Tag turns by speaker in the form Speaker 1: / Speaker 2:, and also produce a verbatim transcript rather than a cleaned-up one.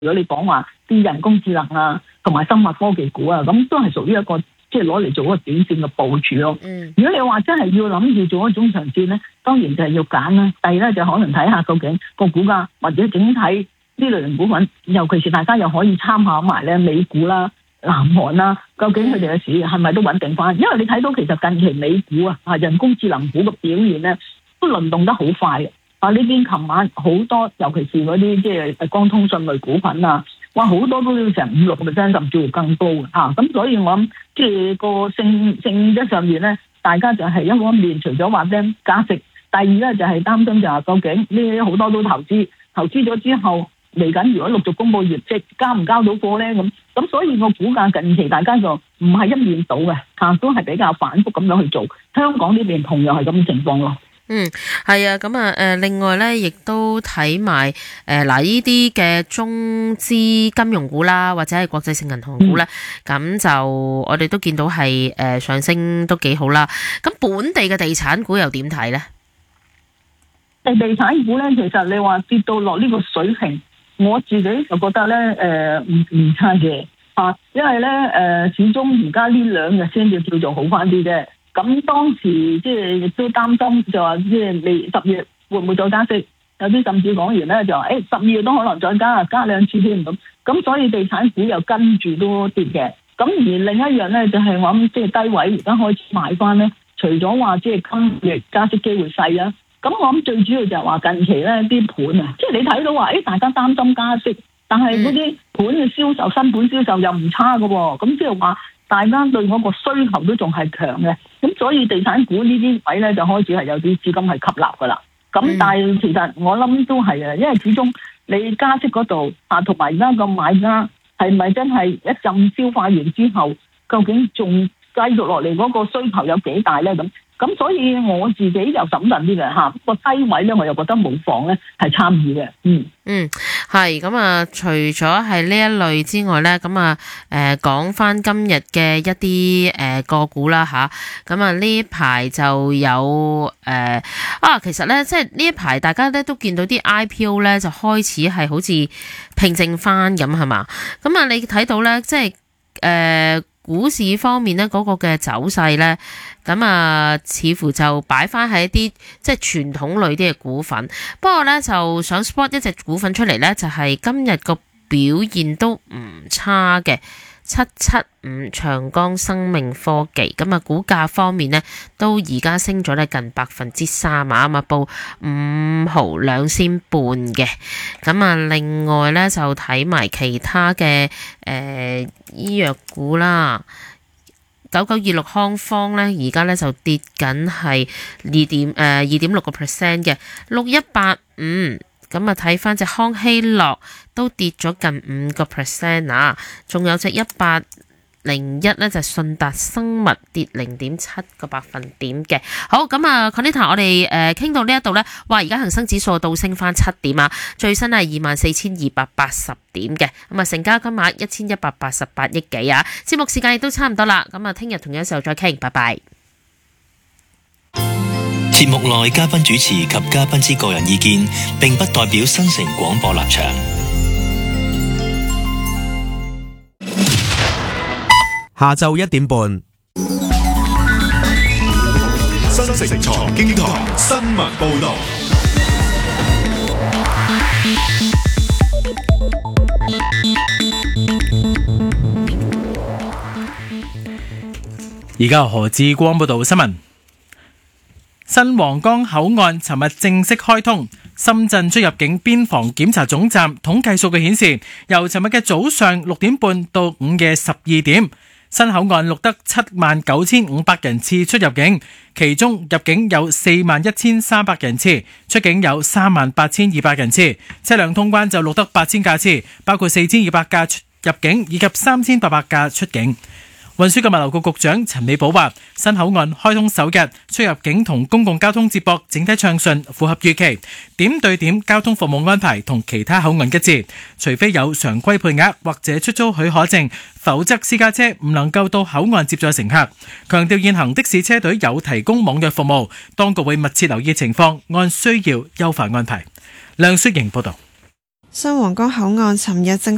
Speaker 1: 如果你講話啲人工智能啊，同埋生物科技股啊，咁都係屬於一個即係攞嚟做一個短線嘅部署咯。嗯，如果你話真係要諗住做一種長線咧，當然就係要揀啦。第二咧就可能睇下究竟個股價或者整體呢類型股份，尤其是大家又可以參考埋咧美股啦、南韓啦，究竟佢哋嘅市係咪都穩定翻？因為你睇到其實近期美股啊，啊人工智能股嘅表現咧都輪動得好快嘅。啊呢邊琴晚好多，尤其是嗰啲即係光通訊類股份啊。哇！好多都要成五六個 percent 甚至乎更高嘅嚇，咁、啊、所以我諗即係個性性質上面咧，大家就係一方面除咗話咧加息，第二咧就係、是、擔心就係究竟呢啲好多都投資，投資咗之後嚟緊如果陸續公佈業績，交唔交到貨咧咁，咁所以個股價近期大家就唔係一面倒嘅嚇，都係比較反覆咁樣去做。香港呢邊同樣係咁嘅情況咯。
Speaker 2: 嗯，係啊，咁啊，誒，另外咧，亦都睇埋誒嗱，呢啲嘅中資金融股啦，或者係國際性銀行股咧，咁、嗯、就我哋都見到係誒、呃、上升都幾好啦。咁本地嘅地產股又點睇咧？
Speaker 1: 地地產股咧，其實你話跌到落呢個水平，我自己就覺得咧，誒唔唔差嘅啊，因為咧誒、呃，始終而家呢兩日先至叫做好翻啲啫。咁當時即係亦都擔心，就話即係未十月會唔會再加息？有啲甚至講完咧就話，誒十二月都可能再加，加兩次添咁。咁所以地產股又跟住都跌嘅。咁而另一樣咧就係、是、我諗即係低位而家開始買翻咧，除咗話即係今月加息機會細啊，咁我諗最主要就係話近期咧啲盤啊，即係你睇到話，誒大家擔心加息，但係嗰啲盤嘅銷售、新盤銷售又唔差嘅喎，咁即係話大家對嗰個需求都仲係強嘅。咁所以地產股呢啲位咧就開始係有啲資金係吸納噶啦。咁、嗯、但係其實我諗都係啊，因為始終你加息嗰度啊，同埋而家個買家係咪真係一陣消化完之後，究竟仲繼續落嚟嗰個需求有幾大咧？咁咁所以我自己又審慎啲嘅嚇，個低位咧我又覺得無妨咧係參與嘅。嗯
Speaker 2: 嗯，係咁啊，除咗係呢一類之外咧，咁啊誒講翻今日嘅一啲誒、呃、個股啦吓，咁啊呢排就有誒、呃、啊，其實咧即係呢一排大家咧都見到啲 I P O 咧就開始係好似平靜翻咁係嘛，咁啊你睇到咧即係誒。呃股市方面咧，嗰個嘅走勢咧，咁啊，似乎就擺翻喺一啲即係傳統類啲嘅股份。不過咧，就想 spot 一隻股份出嚟咧，就係今日個表現都唔差嘅。七七五長江生命科技，咁啊股價方面呢，都而家升咗咧近百分之三啊，咁啊報五毫兩仙半嘅。咁啊另外咧就睇埋其他嘅誒、呃、醫藥股啦，九九二六康方咧而家咧就跌緊係二點誒二點六個 percent 嘅，六一八五。咁啊，睇翻隻康希諾都跌咗近五個 percent 啊，仲有隻一八零一咧就順達生物跌零點七個百分點嘅。好，咁啊 Conita 我哋誒傾到呢一度咧，哇！而家恒生指數倒升翻七點啊，最新係二萬四千二百八十點嘅。咁啊，成交金額一千一百八十八億幾啊。節目時間亦都差唔多啦，咁啊，聽日同樣時候再傾，拜拜。
Speaker 3: 節目內嘉賓主持及嘉賓之個人意見，並不代表新城廣播立場。
Speaker 4: 下晝一點半，
Speaker 5: 新城財經台新聞報道。
Speaker 6: 而家何志光報道新聞。新皇崗口岸尋日正式開通，深圳出入境邊防檢查總站統計數據顯示，由尋日嘅早上六點半到午夜十二點，新口岸錄得七萬九千五百人次出入境，其中入境有四萬一千三百人次，出境有三萬八千二百人次，車輛通關就錄得八千架次，包括四千二百架入境以及三千八百架出境。運輸及物流局局長陳美寶話：新口岸開通首日，出入境同公共交通接駁整體暢順，符合預期。點對點交通服務安排同其他口岸一致，除非有常規配額或者出租許可證，否則私家車唔能夠到口岸接載乘客。強調現行的士車隊有提供網約服務，當局會密切留意情況，按需要優化安排。梁雪瑩報道。
Speaker 7: 新皇崗口岸尋日正